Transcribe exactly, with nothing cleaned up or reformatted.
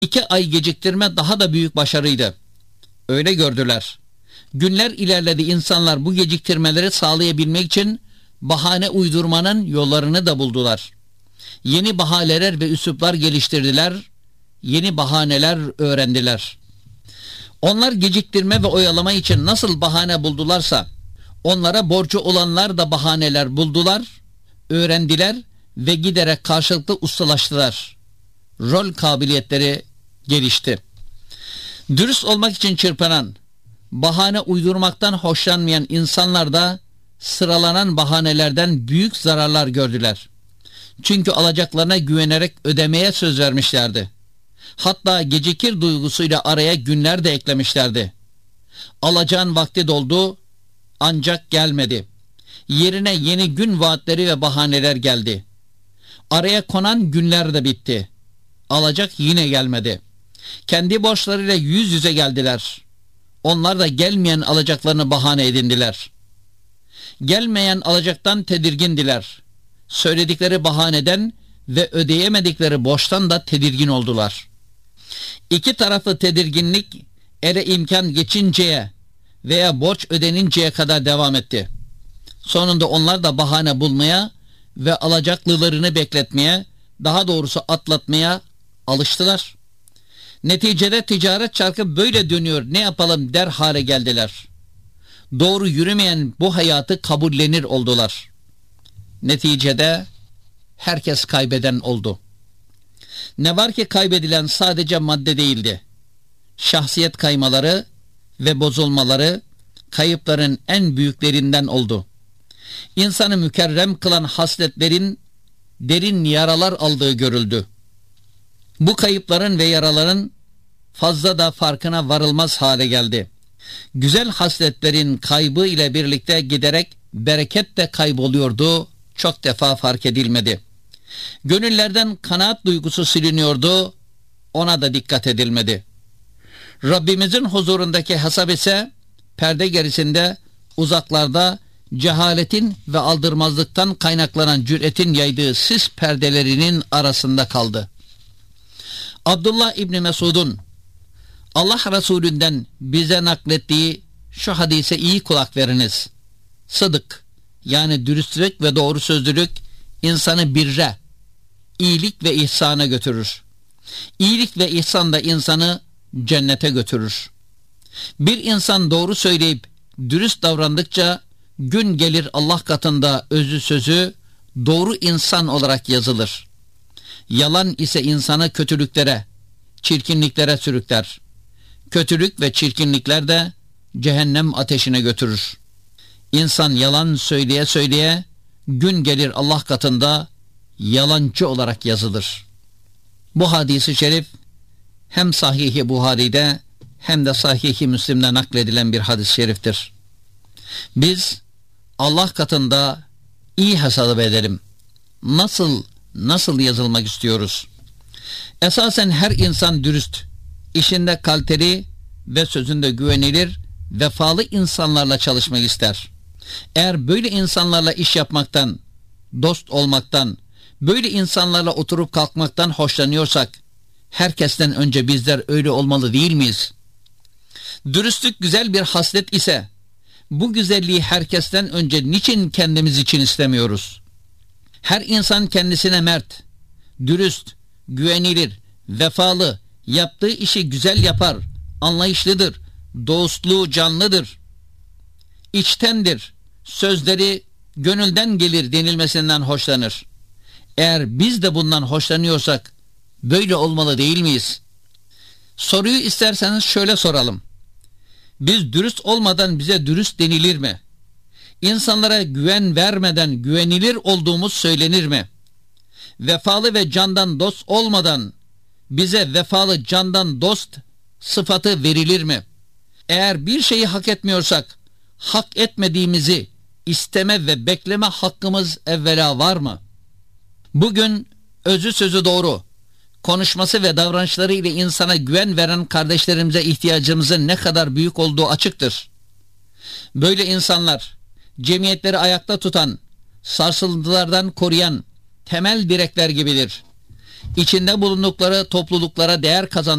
İki ay geciktirme daha da büyük başarıydı. Öyle gördüler. Günler ilerledi, insanlar bu geciktirmeleri sağlayabilmek için bahane uydurmanın yollarını da buldular. Yeni bahaneler ve üsluplar geliştirdiler, yeni bahaneler öğrendiler. Onlar geciktirme ve oyalama için nasıl bahane buldularsa, onlara borcu olanlar da bahaneler buldular, öğrendiler ve giderek karşılıklı ustalaştılar. Rol kabiliyetleri gelişti. Dürüst olmak için çırpınan, bahane uydurmaktan hoşlanmayan insanlar da sıralanan bahanelerden büyük zararlar gördüler. Çünkü alacaklarına güvenerek ödemeye söz vermişlerdi. Hatta gecikir duygusuyla araya günler de eklemişlerdi. Alacağın vakti doldu ancak gelmedi. Yerine yeni gün vaatleri ve bahaneler geldi. Araya konan günler de bitti. Alacak yine gelmedi. Kendi borçlarıyla yüz yüze geldiler. Onlar da gelmeyen alacaklarını bahane edindiler. Gelmeyen alacaktan tedirgindiler. Söyledikleri bahaneden ve ödeyemedikleri borçtan da tedirgin oldular. İki taraflı tedirginlik ele imkan geçinceye veya borç ödeninceye kadar devam etti. Sonunda onlar da bahane bulmaya ve alacaklılarını bekletmeye, daha doğrusu atlatmaya alıştılar. Neticede ticaret çarkı böyle dönüyor, ne yapalım der hale geldiler. Doğru yürümeyen bu hayatı kabullenir oldular. Neticede herkes kaybeden oldu. Ne var ki kaybedilen sadece madde değildi. Şahsiyet kaymaları ve bozulmaları kayıpların en büyüklerinden oldu. İnsanı mükerrem kılan hasletlerin derin yaralar aldığı görüldü. Bu kayıpların ve yaraların fazla da farkına varılmaz hale geldi. Güzel hasletlerin kaybı ile birlikte giderek bereket de kayboluyordu, çok defa fark edilmedi. Gönüllerden kanaat duygusu siliniyordu, ona da dikkat edilmedi. Rabbimizin huzurundaki hesap ise perde gerisinde, uzaklarda cehaletin ve aldırmazlıktan kaynaklanan cüretin yaydığı sis perdelerinin arasında kaldı. Abdullah İbni Mesud'un Allah Resulü'nden bize naklettiği şu hadise iyi kulak veriniz. Sıdık, yani dürüstlük ve doğru sözlülük insanı birre, iyilik ve ihsana götürür. İyilik ve ihsan da insanı cennete götürür. Bir insan doğru söyleyip dürüst davrandıkça gün gelir Allah katında özü sözü doğru insan olarak yazılır. Yalan ise insanı kötülüklere, çirkinliklere sürükler. Kötülük ve çirkinlikler de cehennem ateşine götürür. İnsan yalan söyleye söyleye gün gelir Allah katında yalancı olarak yazılır. Bu hadisi şerif hem Sahih-i Buhari'de hem de Sahih-i Müslim'de nakledilen bir hadis-i şeriftir. Biz Allah katında iyi hesap edelim. Nasıl nasıl yazılmak istiyoruz? Esasen her insan dürüst, işinde kaliteli ve sözünde güvenilir, vefalı insanlarla çalışmak ister. Eğer böyle insanlarla iş yapmaktan, dost olmaktan, böyle insanlarla oturup kalkmaktan hoşlanıyorsak, herkesten önce bizler öyle olmalı değil miyiz? Dürüstlük güzel bir haslet ise, bu güzelliği herkesten önce niçin kendimiz için istemiyoruz? Her insan kendisine mert, dürüst, güvenilir, vefalı, yaptığı işi güzel yapar, anlayışlıdır, dostluğu canlıdır, içtendir, sözleri gönülden gelir denilmesinden hoşlanır. Eğer biz de bundan hoşlanıyorsak böyle olmalı değil miyiz? Soruyu isterseniz şöyle soralım. Biz dürüst olmadan bize dürüst denilir mi? İnsanlara güven vermeden güvenilir olduğumuz söylenir mi? Vefalı ve candan dost olmadan bize vefalı candan dost sıfatı verilir mi? Eğer bir şeyi hak etmiyorsak, hak etmediğimizi isteme ve bekleme hakkımız evvela var mı? Bugün özü sözü doğru, konuşması ve davranışları ile insana güven veren kardeşlerimize ihtiyacımızın ne kadar büyük olduğu açıktır. Böyle insanlar, cemiyetleri ayakta tutan, sarsıntılardan koruyan temel direkler gibidir. içinde bulundukları topluluklara değer kazandırmak